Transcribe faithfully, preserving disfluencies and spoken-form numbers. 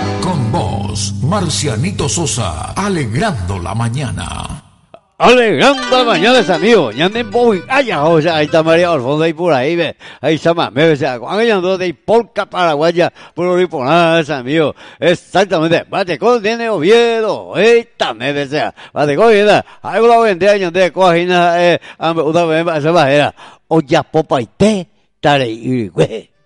Con vos, Marcianito Sosa, alegrando la mañana. Alegrando la mañana, amigo. Ya me voy allá, o sea, ahí está María Alfonso ahí por ahí, ve. Ahí está Mamé, o sea, cuando ya ando de polca paraguaya, por oriponadas, amigo. Exactamente. Bate con tiene Oviedo. Ahí también, o sea, bate con viene. Ahí la vendía, ya de coajina, eh, una vez, esa bajera. O ya popa y te, tare y güey.